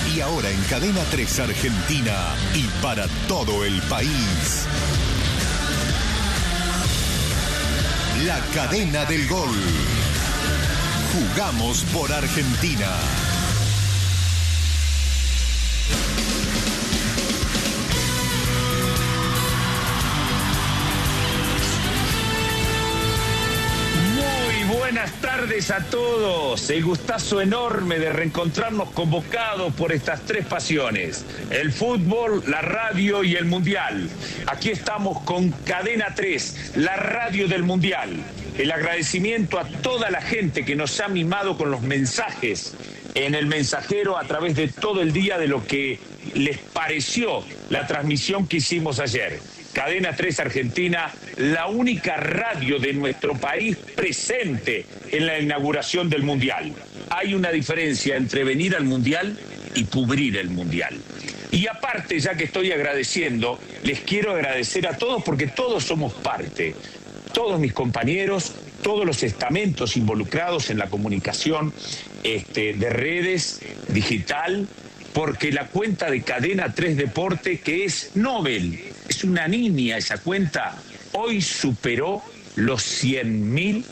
Y ahora en Cadena 3 Argentina y para todo el país. La Cadena del Gol. Jugamos por Argentina. Buenas tardes a todos. El gustazo enorme de reencontrarnos convocados por estas tres pasiones: el fútbol, la radio y el mundial. Aquí estamos con Cadena 3, la radio del mundial. El agradecimiento a toda la gente que nos ha mimado con los mensajes en el mensajero a través de todo el día de lo que les pareció la transmisión que hicimos ayer. Cadena 3 Argentina, la única radio de nuestro país presente en la inauguración del Mundial. Hay una diferencia entre venir al Mundial y cubrir el Mundial. Y aparte, ya que estoy agradeciendo, les quiero agradecer a todos porque todos somos parte. Todos mis compañeros, todos los estamentos involucrados en la comunicación de redes, digital, porque la cuenta de Cadena 3 Deporte, que es Nobel, es una niña esa cuenta, hoy superó los 100.000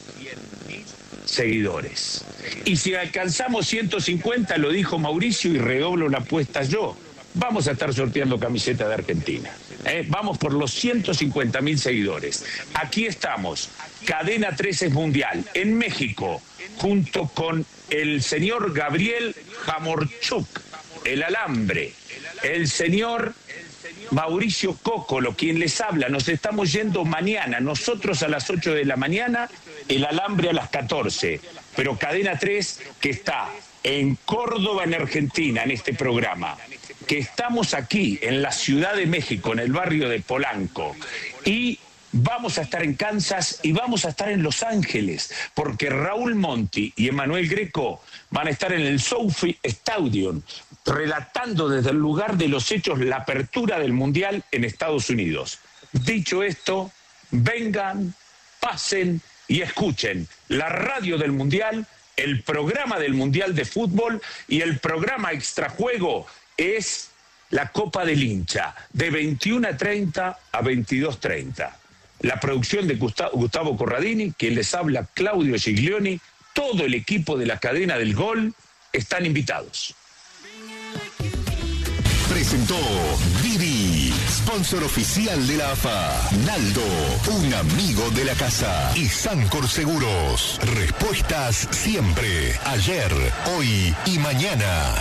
seguidores. Y si alcanzamos 150, lo dijo Mauricio y redoblo la apuesta yo, vamos a estar sorteando camiseta de Argentina. Vamos por los 150.000 seguidores. Aquí estamos, Cadena 3 es mundial, en México, junto con el señor Gabriel Jamorchuk, el Alambre, el señor Mauricio Cócolo, quien les habla. Nos estamos yendo mañana, nosotros a las 8 de la mañana, el Alambre a las 14. Pero Cadena 3, que está en Córdoba, en Argentina, en este programa, que estamos aquí en la Ciudad de México, en el barrio de Polanco, y vamos a estar en Kansas y vamos a estar en Los Ángeles, porque Raúl Monti y Emanuel Greco van a estar en el SoFi Stadium, relatando desde el lugar de los hechos la apertura del Mundial en Estados Unidos. Dicho esto, vengan, pasen y escuchen la radio del Mundial, el programa del Mundial de Fútbol y el programa Extrajuego es la Copa del Hincha, de 21:30 a 22:30. La producción de Gustavo Corradini, quien les habla Claudio Giglioni, todo el equipo de la Cadena del Gol están invitados. Presentó Didi, sponsor oficial de la AFA. Naldo, un amigo de la casa. Y Sancor Seguros. Respuestas siempre, ayer, hoy y mañana.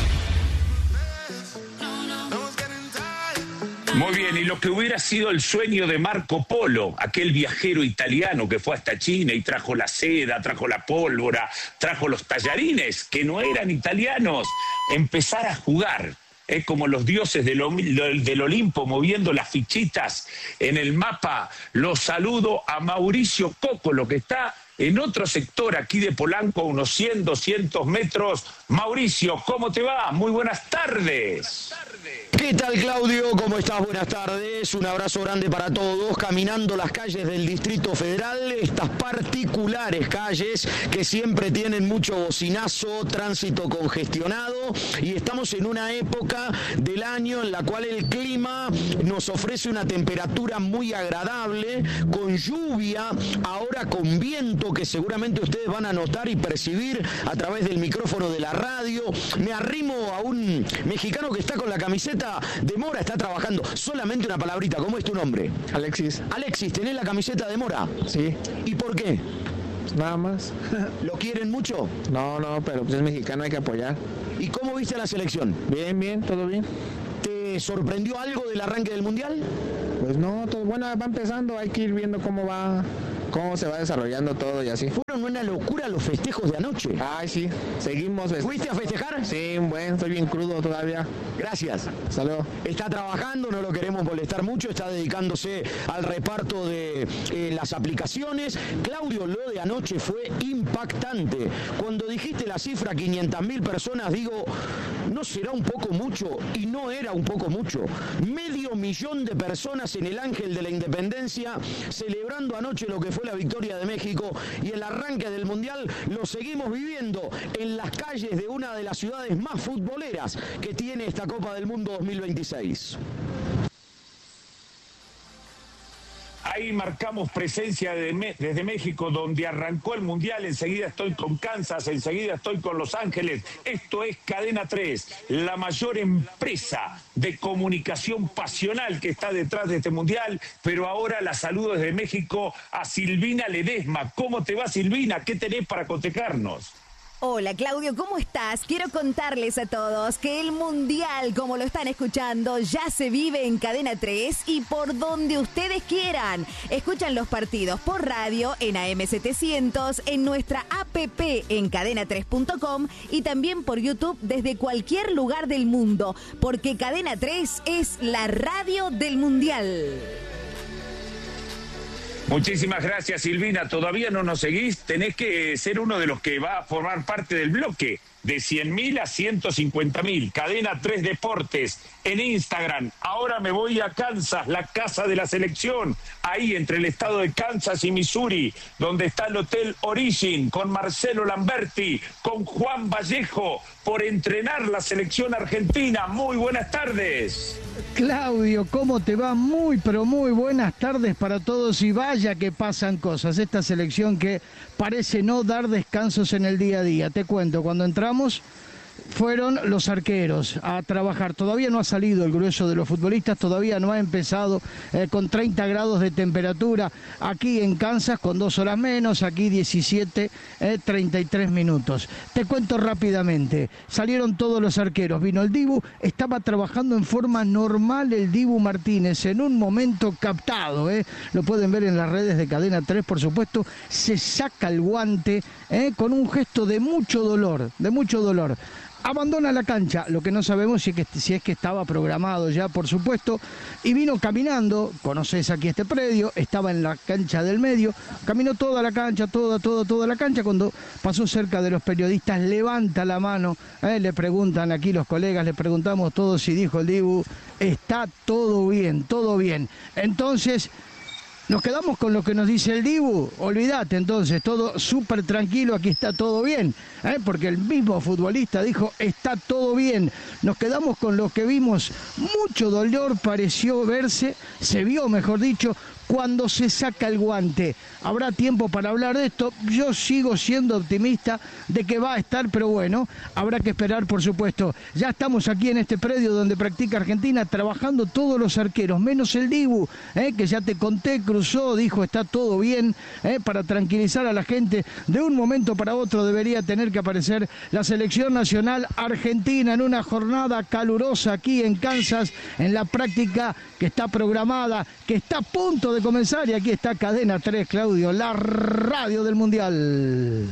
Muy bien, y lo que hubiera sido el sueño de Marco Polo, aquel viajero italiano que fue hasta China y trajo la seda, trajo la pólvora, trajo los tallarines, que no eran italianos, empezar a jugar. Es como los dioses del Olimpo moviendo las fichitas en el mapa. Los saludo a Mauricio Cócolo, que está en otro sector aquí de Polanco, a unos 100, 200 metros. Mauricio, ¿cómo te va? Muy buenas tardes. ¿Qué tal, Claudio? ¿Cómo estás? Buenas tardes. Un abrazo grande para todos. Caminando las calles del Distrito Federal, estas particulares calles que siempre tienen mucho bocinazo, tránsito congestionado, y estamos en una época del año en la cual el clima nos ofrece una temperatura muy agradable, con lluvia, ahora con viento que seguramente ustedes van a notar y percibir a través del micrófono de la radio. Me arrimo a un mexicano que está con la camiseta de Mora, está trabajando. Solamente una palabrita, ¿cómo es tu nombre? Alexis. Alexis, ¿tenés la camiseta de Mora? Sí. ¿Y por qué? Nada más. ¿Lo quieren mucho? No, pero pues es mexicano, hay que apoyar. ¿Y cómo viste la selección? Bien, todo bien. ¿Te sorprendió algo del arranque del Mundial? Pues no, todo bueno, va empezando, hay que ir viendo cómo se va desarrollando todo y así. Fueron una locura los festejos de anoche. Ay, sí, seguimos. ¿Fuiste a festejar? Sí, bueno, estoy bien crudo todavía. Gracias. Hasta luego. Está trabajando, no lo queremos molestar mucho, está dedicándose al reparto de las aplicaciones. Claudio, lo lo de anoche fue impactante. Cuando dijiste la cifra 500.000 personas, digo, ¿no será un poco mucho? Y no era un poco mucho. 500.000 de personas en el Ángel de la Independencia celebrando anoche lo que fue la victoria de México, y el arranque del Mundial lo seguimos viviendo en las calles de una de las ciudades más futboleras que tiene esta Copa del Mundo 2026. Ahí marcamos presencia desde México, donde arrancó el Mundial. Enseguida estoy con Kansas, enseguida estoy con Los Ángeles. Esto es Cadena 3, la mayor empresa de comunicación pasional que está detrás de este Mundial. Pero ahora la saludo desde México a Silvina Ledesma. ¿Cómo te va, Silvina? ¿Qué tenés para cotejarnos? Hola Claudio, ¿cómo estás? Quiero contarles a todos que el Mundial, como lo están escuchando, ya se vive en Cadena 3 y por donde ustedes quieran. Escuchan los partidos por radio en AM700, en nuestra app en cadena3.com y también por YouTube desde cualquier lugar del mundo, porque Cadena 3 es la radio del Mundial. Muchísimas gracias, Silvina. ¿Todavía no nos seguís? Tenés que ser uno de los que va a formar parte del bloque de 100.000 a 150.000. Cadena 3 Deportes en Instagram. Ahora me voy a Kansas, la casa de la selección, ahí entre el estado de Kansas y Missouri, donde está el Hotel Origin, con Marcelo Lamberti, con Juan Vallejo, por entrenar la selección argentina. Muy buenas tardes. Claudio, ¿cómo te va? Muy, pero muy buenas tardes para todos, y vaya que pasan cosas. Esta selección que parece no dar descansos en el día a día. Te cuento, cuando entramos fueron los arqueros a trabajar. Todavía no ha salido el grueso de los futbolistas, todavía no ha empezado con 30 grados de temperatura. Aquí en Kansas con 2 horas menos, aquí 17, 33 minutos. Te cuento rápidamente, salieron todos los arqueros, vino el Dibu, estaba trabajando en forma normal el Dibu Martínez, en un momento captado, lo pueden ver en las redes de Cadena 3, por supuesto, se saca el guante con un gesto de mucho dolor, abandona la cancha, lo que no sabemos si es que estaba programado ya, por supuesto, y vino caminando. Conoces aquí este predio, estaba en la cancha del medio, caminó toda la cancha, toda la cancha. Cuando pasó cerca de los periodistas, levanta la mano, le preguntan aquí los colegas, le preguntamos todos y dijo el Dibu, está todo bien, todo bien. Entonces nos quedamos con lo que nos dice el Dibu, olvídate, entonces, todo súper tranquilo, aquí está todo bien, porque el mismo futbolista dijo, está todo bien. Nos quedamos con lo que vimos, mucho dolor pareció verse, se vio, mejor dicho, cuando se saca el guante. Habrá tiempo para hablar de esto, yo sigo siendo optimista de que va a estar, pero bueno, habrá que esperar, por supuesto. Ya estamos aquí en este predio donde practica Argentina, trabajando todos los arqueros, menos el Dibu, que ya te conté, cruzó, dijo está todo bien, para tranquilizar a la gente. De un momento para otro debería tener que aparecer la selección nacional argentina en una jornada calurosa aquí en Kansas, en la práctica que está programada, que está a punto de comenzar, y aquí está Cadena 3, Claudio, la radio del Mundial.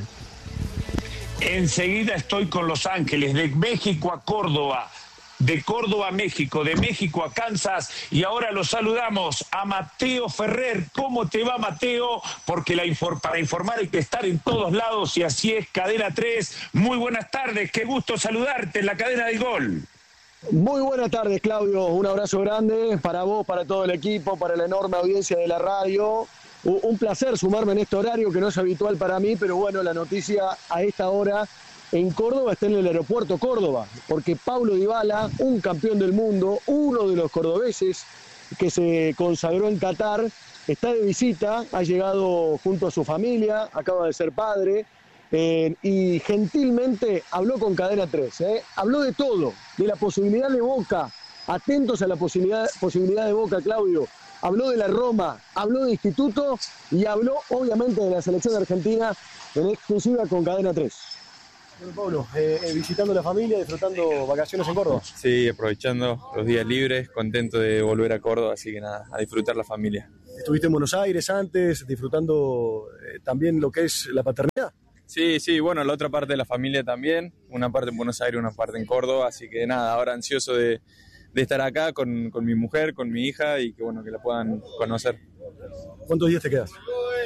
Enseguida estoy con Los Ángeles, de México a Córdoba, de Córdoba a México, de México a Kansas, y ahora lo saludamos a Mateo Ferrer. ¿Cómo te va, Mateo? Porque para informar hay que estar en todos lados, y así es Cadena 3. Muy buenas tardes, qué gusto saludarte en la cadena del gol. Muy buenas tardes, Claudio. Un abrazo grande para vos, para todo el equipo, para la enorme audiencia de la radio. Un placer sumarme en este horario que no es habitual para mí, pero bueno, la noticia a esta hora en Córdoba está en el aeropuerto Córdoba, porque Paulo Dybala, un campeón del mundo, uno de los cordobeses que se consagró en Qatar, está de visita, ha llegado junto a su familia, acaba de ser padre, y gentilmente habló con Cadena 3, habló de todo, de la posibilidad de Boca, atentos a la posibilidad de Boca, Claudio, habló de la Roma, habló de Instituto y habló obviamente de la selección argentina en exclusiva con Cadena 3. Bueno, Pablo, visitando la familia, disfrutando vacaciones en Córdoba. Sí, aprovechando los días libres, contento de volver a Córdoba, así que nada, a disfrutar la familia. ¿Estuviste en Buenos Aires antes, disfrutando también lo que es la paternidad? Sí, bueno, la otra parte de la familia también, una parte en Buenos Aires, una parte en Córdoba, así que nada, ahora ansioso de estar acá con mi mujer, con mi hija, y que bueno, que la puedan conocer. ¿Cuántos días te quedas?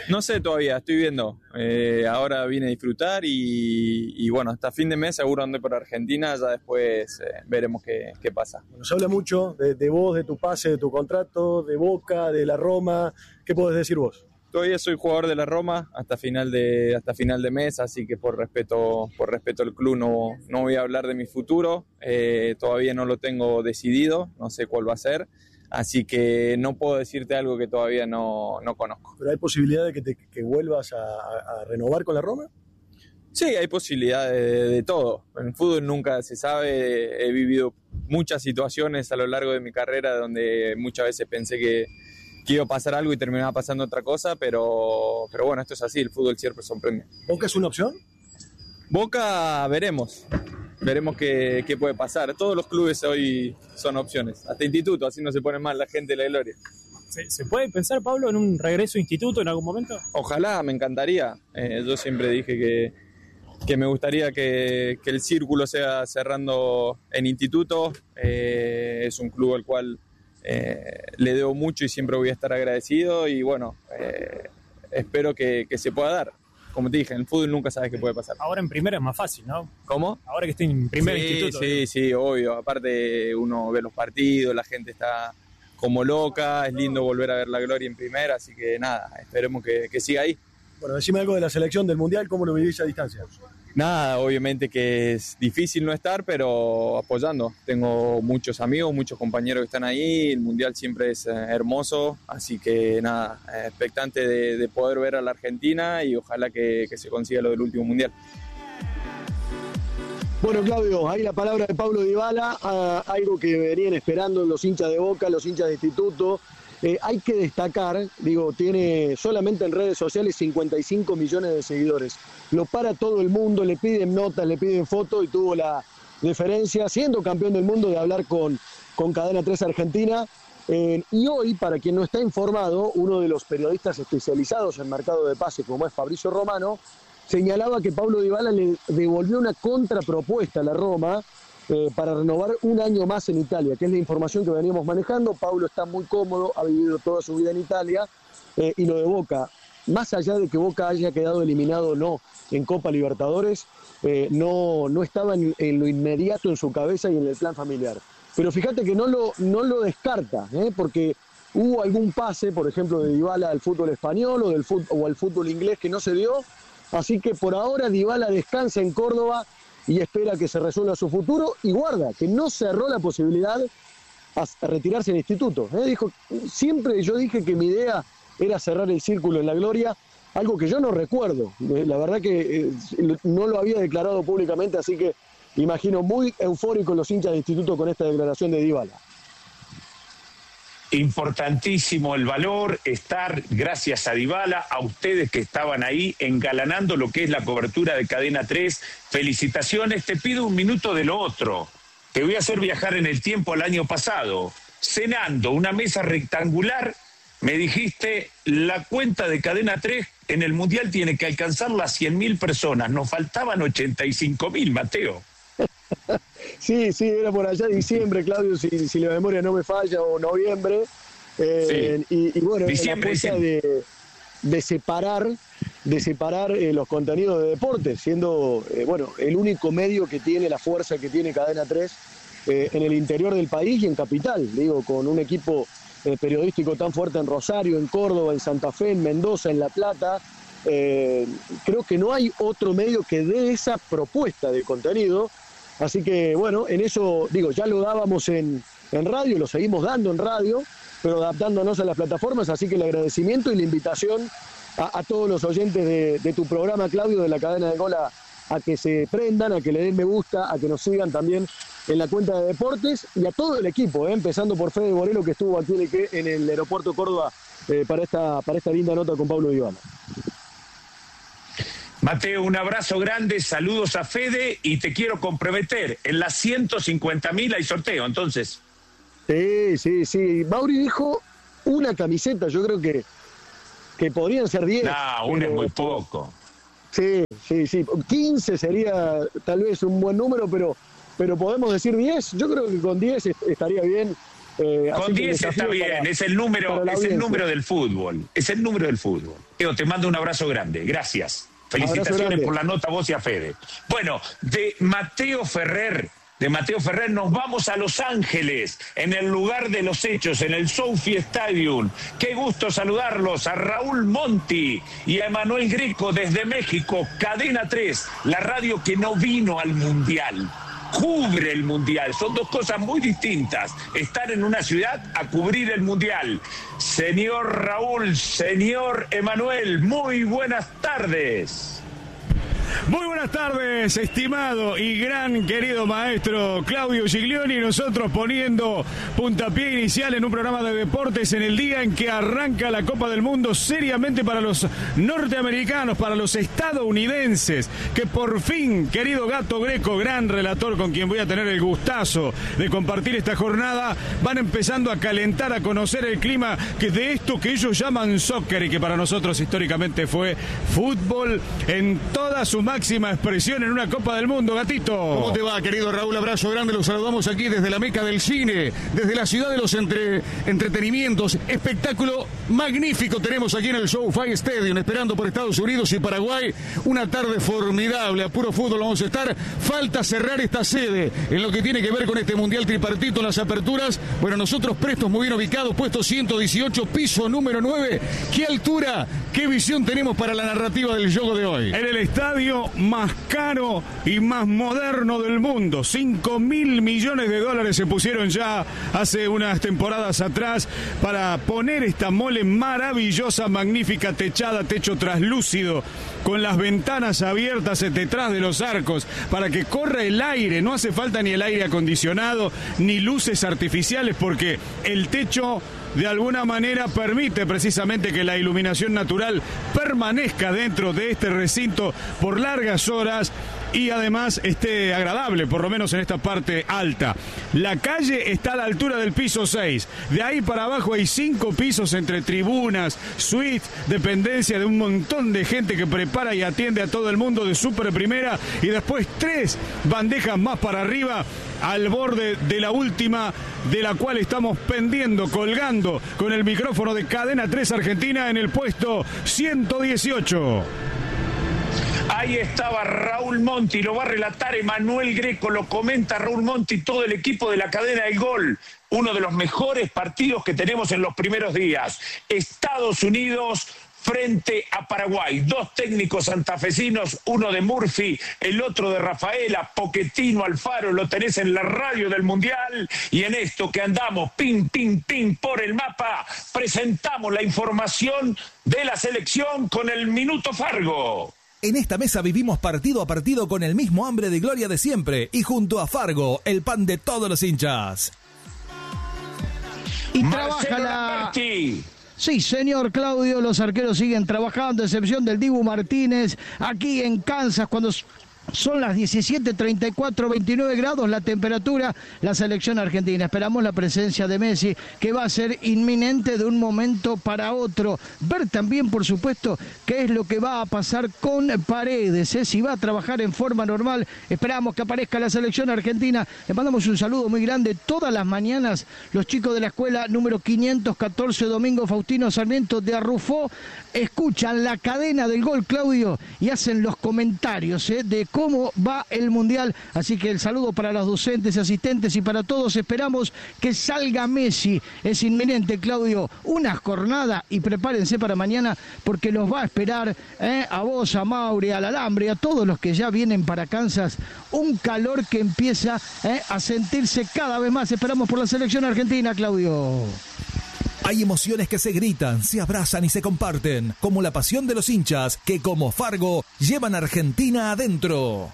No sé todavía, estoy viendo. Ahora vine a disfrutar y bueno, hasta fin de mes seguro ando por Argentina, ya después veremos qué pasa. Bueno, se habla mucho de vos, de tu pase, de tu contrato, de Boca, de la Roma. ¿Qué podés decir vos? Todavía soy jugador de la Roma hasta final de mes, así que por respeto al club no voy a hablar de mi futuro. Todavía no lo tengo decidido, no sé cuál va a ser. Así que no puedo decirte algo que todavía no conozco. ¿Pero hay posibilidad de que vuelvas a renovar con la Roma? Sí, hay posibilidad de todo. En el fútbol nunca se sabe. He vivido muchas situaciones a lo largo de mi carrera donde muchas veces pensé que iba a pasar algo y terminaba pasando otra cosa, pero bueno, esto es así, el fútbol siempre sorprende. ¿Boca es una opción? Boca, veremos qué puede pasar. Todos los clubes hoy son opciones, hasta Instituto, así no se pone mal la gente de la Gloria. ¿Se puede pensar, Pablo, en un regreso a Instituto en algún momento? Ojalá, me encantaría. Yo siempre dije que me gustaría que el círculo sea cerrando en Instituto. Es un club al cual le debo mucho y siempre voy a estar agradecido y bueno, espero que se pueda dar. Como te dije, en el fútbol nunca sabes qué puede pasar. Ahora en primera es más fácil, ¿no? ¿Cómo? Ahora que estoy en primer instituto. Sí, obvio. Aparte uno ve los partidos, la gente está como loca, es lindo volver a ver la Gloria en primera, así que nada, esperemos que siga ahí. Bueno, decime algo de la selección del Mundial, ¿cómo lo vivís a distancia? Nada, obviamente que es difícil no estar, pero apoyando. Tengo muchos amigos, muchos compañeros que están ahí, el Mundial siempre es hermoso, así que nada, expectante de poder ver a la Argentina y ojalá que se consiga lo del último Mundial. Bueno, Claudio, ahí la palabra de Pablo Dybala, algo que venían esperando los hinchas de Boca, los hinchas de Instituto. Hay que destacar, tiene solamente en redes sociales 55 millones de seguidores. Lo para todo el mundo, le piden notas, le piden fotos y tuvo la deferencia, siendo campeón del mundo, de hablar con Cadena 3 Argentina. Y hoy, para quien no está informado, uno de los periodistas especializados en mercado de pase, como es Fabricio Romano, señalaba que Pablo Dybala le devolvió una contrapropuesta a la Roma para renovar un año más en Italia, que es la información que veníamos manejando. Pablo está muy cómodo, ha vivido toda su vida en Italia, y lo de Boca, más allá de que Boca haya quedado eliminado o no en Copa Libertadores, no estaba en lo inmediato en su cabeza y en el plan familiar. Pero fíjate que no lo descarta, porque hubo algún pase, por ejemplo, de Dybala al fútbol español o al fútbol inglés que no se dio, así que por ahora Dybala descansa en Córdoba y espera que se resuelva su futuro, y guarda, que no cerró la posibilidad a retirarse del Instituto. Dijo, siempre yo dije que mi idea era cerrar el círculo en la Gloria, algo que yo no recuerdo. La verdad que no lo había declarado públicamente, así que imagino muy eufóricos los hinchas de Instituto con esta declaración de Dybala. Importantísimo el valor, estar, gracias a Dybala, a ustedes que estaban ahí engalanando lo que es la cobertura de Cadena 3. Felicitaciones, te pido un minuto de lo otro. Te voy a hacer viajar en el tiempo al año pasado. Cenando, una mesa rectangular, me dijiste, la cuenta de Cadena 3 en el Mundial tiene que alcanzar las 100.000 personas. Nos faltaban 85.000, Mateo. Sí, era por allá diciembre, Claudio, si la memoria no me falla, o noviembre. Sí. Y bueno, diciembre, la apuesta de separar los contenidos de deporte, siendo el único medio que tiene la fuerza que tiene Cadena 3 en el interior del país y en Capital, con un equipo periodístico tan fuerte en Rosario, en Córdoba, en Santa Fe, en Mendoza, en La Plata. Creo que no hay otro medio que dé esa propuesta de contenido. Así que, en eso, ya lo dábamos en radio, lo seguimos dando en radio, pero adaptándonos a las plataformas. Así que el agradecimiento y la invitación a todos los oyentes de tu programa, Claudio, de la Cadena de Gol, a que se prendan, a que le den me gusta, a que nos sigan también en la cuenta de deportes, y a todo el equipo, empezando por Fede Borelo, que estuvo aquí en el aeropuerto Córdoba para esta linda nota con Pablo Dybala. Mateo, un abrazo grande, saludos a Fede, y te quiero comprometer, en las 150.000 hay sorteo, entonces. Sí. Mauri dijo una camiseta, yo creo que podrían ser 10. No, una es muy poco. Sí. 15 sería tal vez un buen número, pero podemos decir 10. Yo creo que con 10 estaría bien. Con 10 está bien, es el número del fútbol. Es el número del fútbol. Te mando un abrazo grande. Gracias. Felicitaciones por la nota, vos y a Fede. Bueno, de Mateo Ferrer nos vamos a Los Ángeles, en el lugar de los hechos, en el SoFi Stadium. Qué gusto saludarlos, a Raúl Monti y a Emanuel Greco desde México, Cadena 3, la radio que no vino al Mundial. Cubre el Mundial, son dos cosas muy distintas, estar en una ciudad a cubrir el Mundial. Señor Raúl, señor Emanuel, muy buenas tardes. Muy buenas tardes, estimado y gran querido maestro Claudio Giglioni. Nosotros poniendo puntapié inicial en un programa de deportes en el día en que arranca la Copa del Mundo seriamente para los norteamericanos, para los estadounidenses, que por fin, querido Gato Greco, gran relator con quien voy a tener el gustazo de compartir esta jornada, van empezando a calentar, a conocer el clima de esto que ellos llaman soccer y que para nosotros históricamente fue fútbol en toda su máxima expresión en una Copa del Mundo. Gatito, ¿cómo te va, querido Raúl? Abrazo grande, los saludamos aquí desde la meca del cine, desde la ciudad de los entretenimientos. Espectáculo magnífico tenemos aquí en el SoFi Stadium, esperando por Estados Unidos y Paraguay. Una tarde formidable, a puro fútbol vamos a estar. Falta cerrar esta sede en lo que tiene que ver con este Mundial tripartito, las aperturas. Bueno, nosotros prestos, muy bien ubicados, puesto 118, piso número 9. ¿Qué altura, qué visión tenemos para la narrativa del juego de hoy? En el estadio más caro y más moderno del mundo. 5.000 millones de dólares se pusieron ya hace unas temporadas atrás para poner esta mole maravillosa, magnífica, techada, techo traslúcido, con las ventanas abiertas detrás de los arcos para que corra el aire. No hace falta ni el aire acondicionado ni luces artificiales, porque el techo de alguna manera permite precisamente que la iluminación natural permanezca dentro de este recinto por largas horas y además esté agradable, por lo menos en esta parte alta. La calle está a la altura del piso 6. De ahí para abajo hay 5 pisos entre tribunas, suites, dependencia de un montón de gente que prepara y atiende a todo el mundo de súper primera, y después 3 bandejas más para arriba al borde de la última, de la cual estamos pendiendo, colgando con el micrófono de Cadena 3 Argentina en el puesto 118. Ahí estaba Raúl Monti, lo va a relatar Emanuel Greco, lo comenta Raúl Monti, todo el equipo de la cadena del gol. Uno de los mejores partidos que tenemos en los primeros días. Estados Unidos frente a Paraguay. 2 técnicos santafesinos, uno de Murphy, el otro de Rafaela, Pochettino, Alfaro, lo tenés en la radio del Mundial. Y en esto que andamos, ping, ping, ping, por el mapa, presentamos la información de la selección con el Minuto Fargo. En esta mesa vivimos partido a partido con el mismo hambre de gloria de siempre, y junto a Fargo, el pan de todos los hinchas. Y trabaja la... Sí, señor Claudio, los arqueros siguen trabajando, a excepción del Dibu Martínez, aquí en Kansas, cuando son las 17:34, 29 grados la temperatura, la selección argentina. Esperamos la presencia de Messi, que va a ser inminente de un momento para otro. Ver también, por supuesto, qué es lo que va a pasar con Paredes, si va a trabajar en forma normal. Esperamos que aparezca la selección argentina. Le mandamos un saludo muy grande. Todas las mañanas, los chicos de la escuela número 514, Domingo Faustino Sarmiento de Arrufó, escuchan la cadena del gol, Claudio, y hacen los comentarios de cómo va el Mundial. Así que el saludo para los docentes, asistentes y para todos. Esperamos que salga Messi. Es inminente, Claudio, una jornada, y prepárense para mañana, porque los va a esperar a vos, a Mauri, al Alambre, a todos los que ya vienen para Kansas, un calor que empieza a sentirse cada vez más. Esperamos por la selección argentina, Claudio. Hay emociones que se gritan, se abrazan y se comparten, como la pasión de los hinchas que, como Fargo, llevan a Argentina adentro.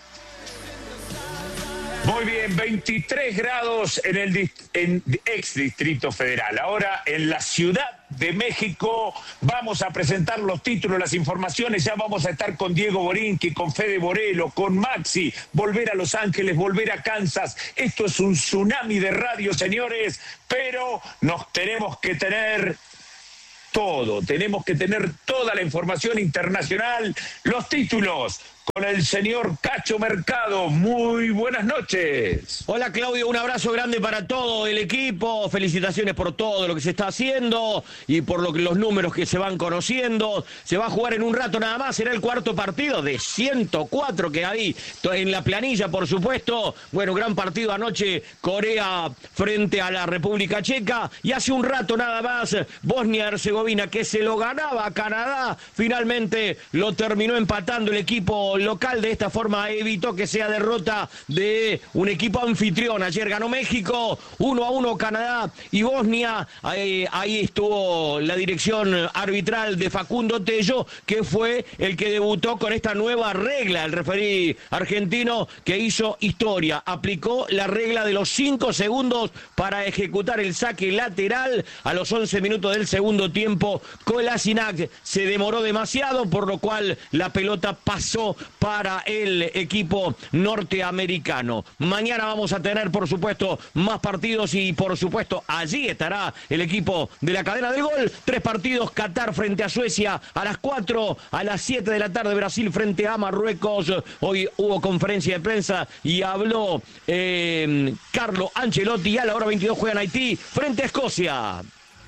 Muy bien, 23 grados en el ex Distrito Federal. Ahora en la Ciudad de México vamos a presentar los títulos, las informaciones. Ya vamos a estar con Diego Borinqui, con Fede Borelo, con Maxi. Volver a Los Ángeles, volver a Kansas. Esto es un tsunami de radio, señores, pero nos tenemos que tener todo. Tenemos que tener toda la información internacional, los títulos, con el señor Cacho Mercado. Muy buenas noches. Hola Claudio, un abrazo grande para todo el equipo, felicitaciones por todo lo que se está haciendo y por los números que se van conociendo. Se va a jugar en un rato nada más, será el cuarto partido de 104 que hay en la planilla, por supuesto. Bueno, gran partido anoche, Corea frente a la República Checa, y hace un rato nada más Bosnia-Herzegovina, que se lo ganaba a Canadá, finalmente lo terminó empatando el equipo local. De esta forma evitó que sea derrota de un equipo anfitrión. Ayer ganó México 1-1 Canadá y Bosnia. Ahí estuvo la dirección arbitral de Facundo Tello, que fue el que debutó con esta nueva regla, el referí argentino, que hizo historia. Aplicó la regla de los 5 segundos para ejecutar el saque lateral a los 11 minutos del segundo tiempo. Kolasinac se demoró demasiado, por lo cual la pelota pasó para el equipo norteamericano. Mañana vamos a tener, por supuesto, más partidos y, por supuesto, allí estará el equipo de la cadena del gol. 3 partidos: Qatar frente a Suecia a las 4, a las 7 de la tarde Brasil frente a Marruecos. Hoy hubo conferencia de prensa y habló Carlo Ancelotti, y a la hora 22 juegan Haití frente a Escocia.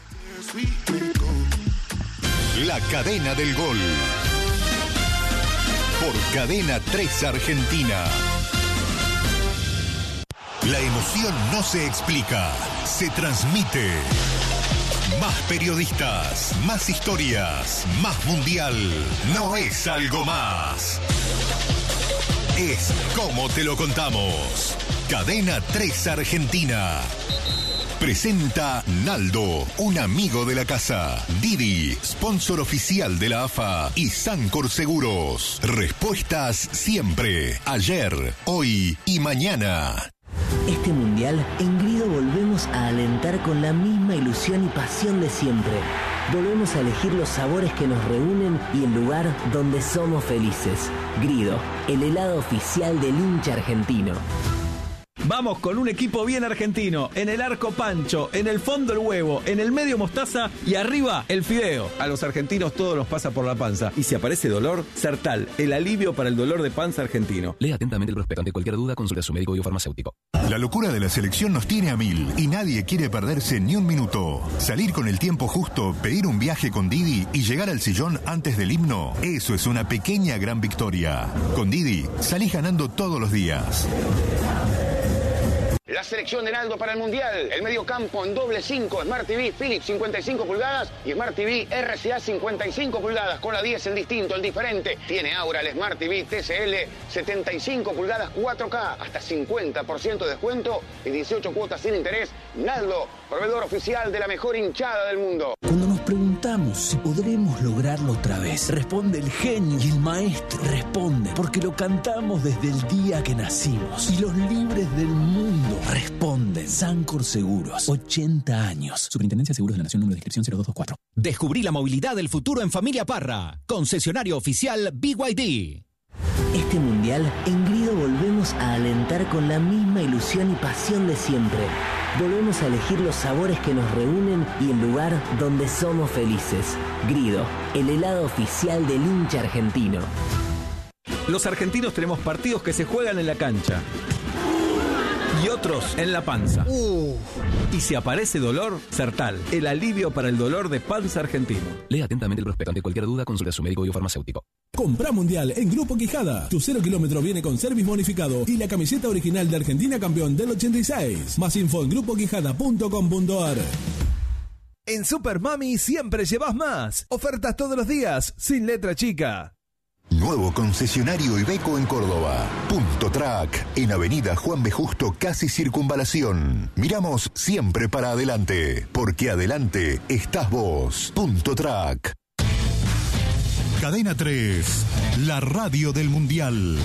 La cadena del gol. Por Cadena 3 Argentina. La emoción no se explica, se transmite. Más periodistas, más historias, más mundial. No es algo más. Es como te lo contamos. Cadena 3 Argentina. Presenta Naldo, un amigo de la casa. Didi, sponsor oficial de la AFA. Y Sancor Seguros. Respuestas siempre. Ayer, hoy y mañana. Este mundial, en Grido volvemos a alentar con la misma ilusión y pasión de siempre. Volvemos a elegir los sabores que nos reúnen y el lugar donde somos felices. Grido, el helado oficial del hincha argentino. Vamos con un equipo bien argentino. En el arco Pancho, en el fondo el huevo, en el medio mostaza y arriba el fideo. A los argentinos todo nos pasa por la panza. Y si aparece dolor, Sertal, el alivio para el dolor de panza argentino. Lea atentamente el prospecto. Ante cualquier duda, consulte a su médico biofarmacéutico. La locura de la selección nos tiene a 1000 y nadie quiere perderse ni un minuto. Salir con el tiempo justo, pedir un viaje con Didi y llegar al sillón antes del himno, eso es una pequeña gran victoria. Con Didi, salís ganando todos los días. La selección de Naldo para el Mundial. El mediocampo en doble 5, Smart TV Philips 55 pulgadas y Smart TV RCA 55 pulgadas. Con la 10 el distinto, el diferente. Tiene ahora el Smart TV TCL 75 pulgadas 4K. Hasta 50% de descuento y 18 cuotas sin interés. Naldo, proveedor oficial de la mejor hinchada del mundo. Cuando nos preguntamos si podremos lograrlo otra vez, responde el genio y el maestro. Responde porque lo cantamos desde el día que nacimos. Y los libres del mundo responden. Sancor Seguros, 80 años. Superintendencia de Seguros de la Nación, número de inscripción 0224. Descubrí la movilidad del futuro en Familia Parra. Concesionario oficial BYD. Este mundial, en Grido volvemos a alentar con la misma ilusión y pasión de siempre. Volvemos a elegir los sabores que nos reúnen y el lugar donde somos felices. Grido, el helado oficial del hincha argentino. Los argentinos tenemos partidos que se juegan en la cancha y otros en la panza. Y si aparece dolor, Sertal, el alivio para el dolor de panza argentino. Lea atentamente el prospecto. Ante cualquier duda, consulte a su médico biofarmacéutico. Compra Mundial en Grupo Quijada. Tu 0 kilómetro viene con service bonificado y la camiseta original de Argentina campeón del 86. Más info en grupoquijada.com.ar. En Super Mami siempre llevas más. Ofertas todos los días, sin letra chica. Nuevo concesionario Iveco en Córdoba. Punto Track, en Avenida Juan B. Justo, casi Circunvalación. Miramos siempre para adelante, porque adelante estás vos. Punto Track. Cadena 3, la radio del Mundial.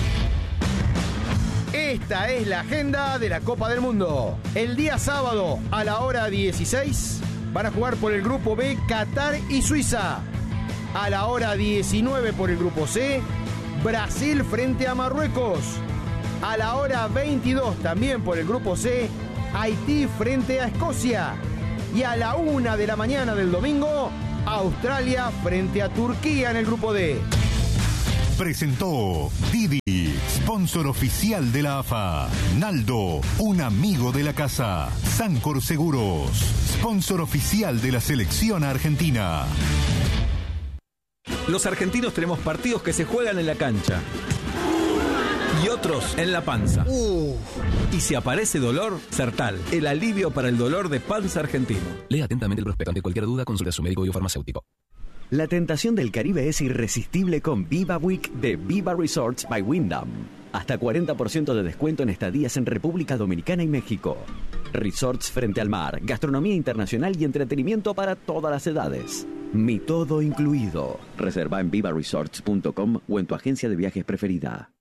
Esta es la agenda de la Copa del Mundo. El día sábado, a la hora 16, van a jugar por el grupo B Qatar y Suiza. A la hora 19 por el grupo C, Brasil frente a Marruecos. A la hora 22 también por el grupo C, Haití frente a Escocia. Y a la 1 de la mañana del domingo, Australia frente a Turquía en el grupo D. presentó Didi, sponsor oficial de la AFA. Naldo, un amigo de la casa. Sancor Seguros, sponsor oficial de la selección argentina. Los argentinos tenemos partidos que se juegan en la cancha y otros en la panza. Y si aparece dolor, Sertal, el alivio para el dolor de panza argentino. Lea atentamente el prospecto. Ante cualquier duda, consulte a su médico y farmacéutico. La tentación del Caribe es irresistible con Viva Week de Viva Resorts by Wyndham. Hasta 40% de descuento en estadías en República Dominicana y México. Resorts frente al mar, gastronomía internacional y entretenimiento para todas las edades. Mi todo incluido. Reserva en vivaresorts.com o en tu agencia de viajes preferida.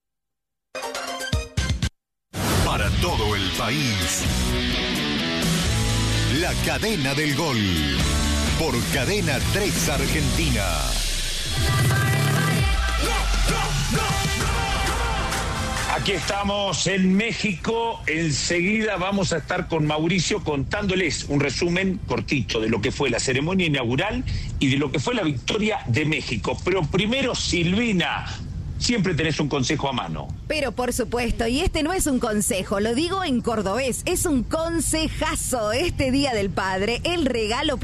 Para todo el país, la cadena del gol. Por Cadena 3 Argentina. Aquí estamos en México. Enseguida vamos a estar con Mauricio contándoles un resumen cortito de lo que fue la ceremonia inaugural y de lo que fue la victoria de México. Pero primero, Silvina, siempre tenés un consejo a mano. Pero por supuesto, y este no es un consejo, lo digo en cordobés, es un consejazo. Este Día del Padre, el regalo